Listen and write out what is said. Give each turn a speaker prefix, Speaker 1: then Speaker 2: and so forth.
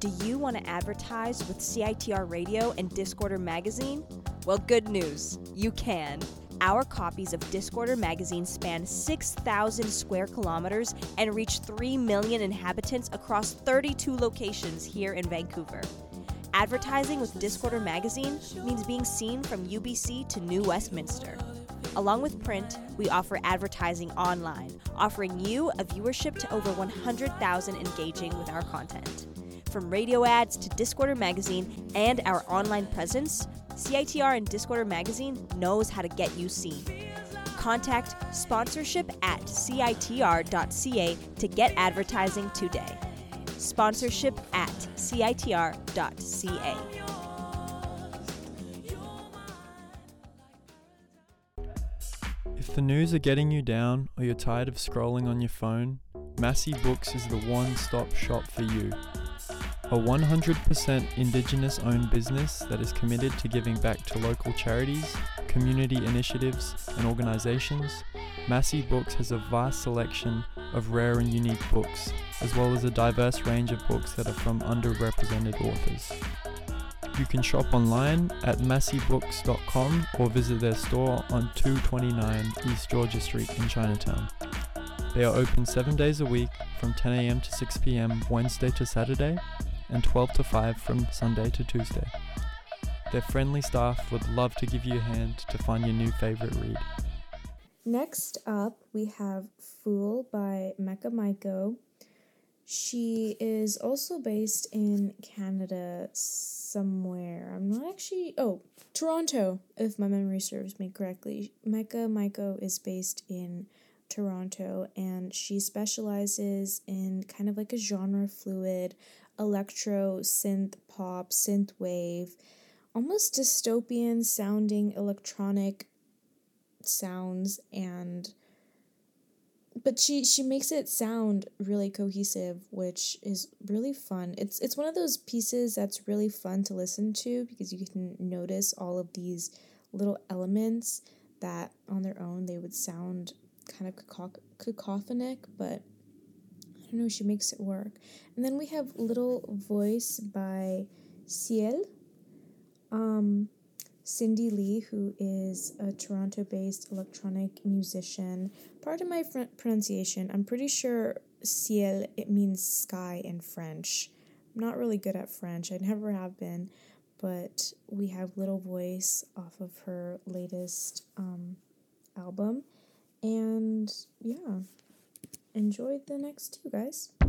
Speaker 1: Do you want to advertise with CITR Radio and Discorder Magazine? Well, good news. You can. Our copies of Discorder Magazine span 6,000 square kilometers and reach 3 million inhabitants across 32 locations here in Vancouver. Advertising with Discorder Magazine means being seen from UBC to New Westminster. Along with print, we offer advertising online, offering you a viewership to over 100,000 engaging with our content. From radio ads to Discorder Magazine and our online presence, CITR and Discorder Magazine knows how to get you seen. Contact sponsorship at citr.ca to get advertising today. Sponsorship at citr.ca.
Speaker 2: If the news are getting you down or you're tired of scrolling on your phone, Massey Books is the one-stop shop for you. A 100% Indigenous-owned business that is committed to giving back to local charities, community initiatives, and organizations, Massey Books has a vast selection of rare and unique books, as well as a diverse range of books that are from underrepresented authors. You can shop online at masseybooks.com or visit their store on 229 East Georgia Street in Chinatown. They are open 7 days a week from 10 a.m. to 6 p.m. Wednesday to Saturday and 12 to 5 from Sunday to Tuesday. Their friendly staff would love to give you a hand to find your new favorite read.
Speaker 3: Next up, we have Fool by Mecca Maiko. She is also based in Canada somewhere. I'm not actually... Toronto, if my memory serves me correctly. Mecca Maiko is based in Toronto, and she specializes in kind of like a genre fluid, electro, synth pop, synth wave, almost dystopian sounding electronic sounds, but she makes it sound really cohesive, which is really fun. It's one of those pieces that's really fun to listen to because you can notice all of these little elements that on their own they would sound kind of cacophonic, but I don't know, she makes it work. And then we have Little Voice by Ciel. Cindy Lee, who is a Toronto-based electronic musician. Pardon my pronunciation. I'm pretty sure ciel, it means sky in French. I'm not really good at French. I never have been. But we have Little Voice off of her latest album. And yeah, enjoy the next two, guys.